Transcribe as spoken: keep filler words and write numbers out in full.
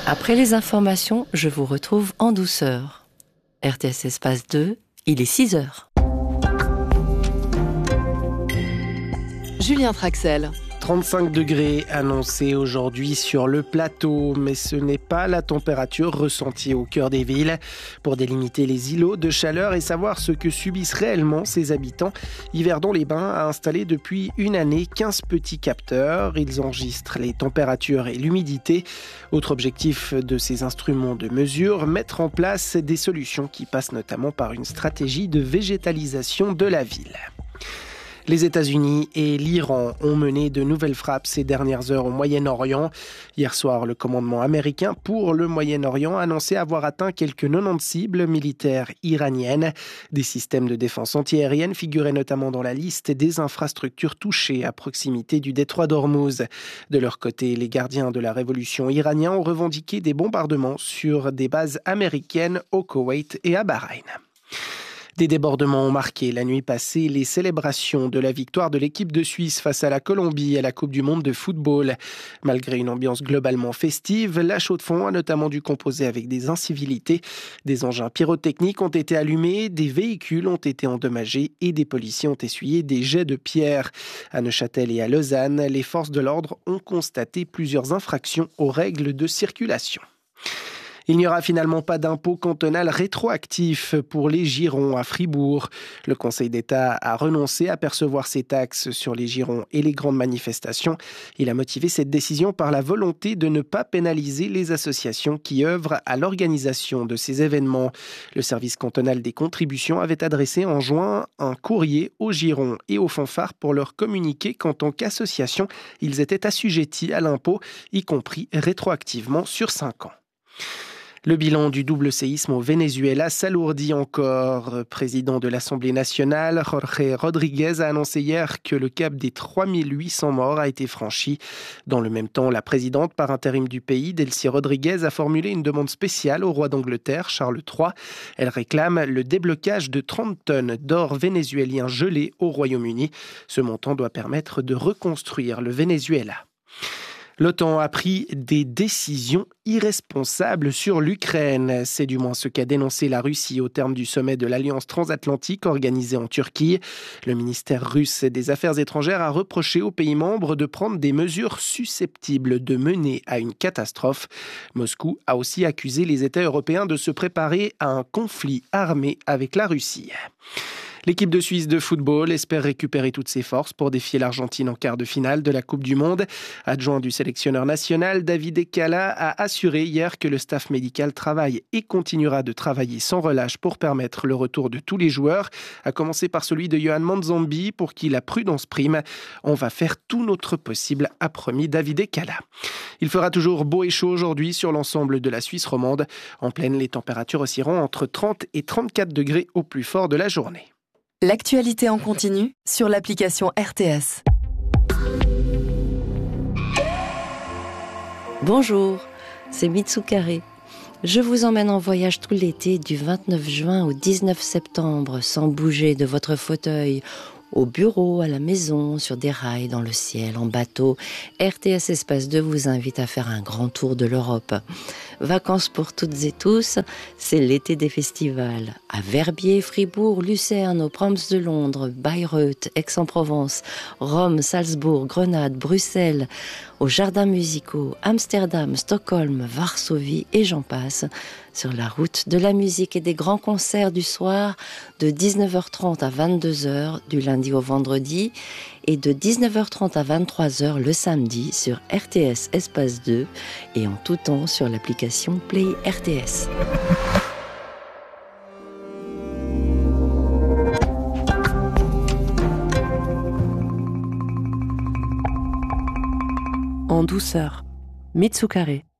Après les informations, je vous retrouve en douceur. R T S Espace deux, il est six heures. Julien Traxel. trente-cinq degrés annoncés aujourd'hui sur le plateau, mais ce n'est pas la température ressentie au cœur des villes. Pour délimiter les îlots de chaleur et savoir ce que subissent réellement ses habitants, Yverdon-les-Bains a installé depuis une année quinze petits capteurs. Ils enregistrent les températures et l'humidité. Autre objectif de ces instruments de mesure, mettre en place des solutions qui passent notamment par une stratégie de végétalisation de la ville. Les États-Unis et l'Iran ont mené de nouvelles frappes ces dernières heures au Moyen-Orient. Hier soir, le commandement américain pour le Moyen-Orient annonçait avoir atteint quelques quatre-vingt-dix cibles militaires iraniennes. Des systèmes de défense antiaérienne figuraient notamment dans la liste des infrastructures touchées à proximité du détroit d'Ormuz. De leur côté, les gardiens de la révolution iranienne ont revendiqué des bombardements sur des bases américaines au Koweït et à Bahreïn. Des débordements ont marqué la nuit passée les célébrations de la victoire de l'équipe de Suisse face à la Colombie à la Coupe du monde de football. Malgré une ambiance globalement festive, la Chaux-de-Fonds a notamment dû composer avec des incivilités. Des engins pyrotechniques ont été allumés, des véhicules ont été endommagés et des policiers ont essuyé des jets de pierre. À Neuchâtel et à Lausanne, les forces de l'ordre ont constaté plusieurs infractions aux règles de circulation. Il n'y aura finalement pas d'impôt cantonal rétroactif pour les girons à Fribourg. Le Conseil d'État a renoncé à percevoir ces taxes sur les girons et les grandes manifestations. Il a motivé cette décision par la volonté de ne pas pénaliser les associations qui œuvrent à l'organisation de ces événements. Le service cantonal des contributions avait adressé en juin un courrier aux girons et aux fanfares pour leur communiquer qu'en tant qu'association, ils étaient assujettis à l'impôt, y compris rétroactivement sur cinq ans. Le bilan du double séisme au Venezuela s'alourdit encore. Président de l'Assemblée nationale, Jorge Rodríguez a annoncé hier que le cap des trois mille huit cents morts a été franchi. Dans le même temps, la présidente par intérim du pays, Delcy Rodríguez, a formulé une demande spéciale au roi d'Angleterre, Charles trois. Elle réclame le déblocage de trente tonnes d'or vénézuélien gelé au Royaume-Uni. Ce montant doit permettre de reconstruire le Venezuela. L'OTAN a pris des décisions irresponsables sur l'Ukraine. C'est du moins ce qu'a dénoncé la Russie au terme du sommet de l'Alliance transatlantique organisé en Turquie. Le ministère russe des Affaires étrangères a reproché aux pays membres de prendre des mesures susceptibles de mener à une catastrophe. Moscou a aussi accusé les États européens de se préparer à un conflit armé avec la Russie. L'équipe de Suisse de football espère récupérer toutes ses forces pour défier l'Argentine en quart de finale de la Coupe du Monde. Adjoint du sélectionneur national, David Ekala a assuré hier que le staff médical travaille et continuera de travailler sans relâche pour permettre le retour de tous les joueurs, à commencer par celui de Yohan Manzambi pour qui la prudence prime. On va faire tout notre possible, a promis David Ekala. Il fera toujours beau et chaud aujourd'hui sur l'ensemble de la Suisse romande. En pleine, les températures oscilleront entre trente et trente-quatre degrés au plus fort de la journée. L'actualité en continu sur l'application R T S. Bonjour, c'est Mitsukare. Je vous emmène en voyage tout l'été du vingt-neuf juin au dix-neuf septembre, sans bouger de votre fauteuil, au bureau, à la maison, sur des rails, dans le ciel, en bateau. R T S Espace deux vous invite à faire un grand tour de l'Europe. Vacances pour toutes et tous, c'est l'été des festivals. À Verbier, Fribourg, Lucerne, au Proms de Londres, Bayreuth, Aix-en-Provence, Rome, Salzbourg, Grenade, Bruxelles, aux jardins musicaux, Amsterdam, Stockholm, Varsovie et j'en passe. Sur la route de la musique et des grands concerts du soir de dix-neuf heures trente à vingt-deux heures du lundi au vendredi et de dix-neuf heures trente à vingt-trois heures le samedi sur R T S Espace deux et en tout temps sur l'application Play R T S. En douceur, Mitsukare.